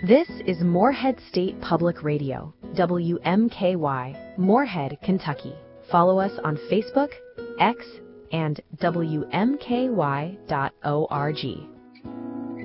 This is Morehead State Public Radio, WMKY, Morehead, Kentucky. Follow us on Facebook, X, and WMKY.org.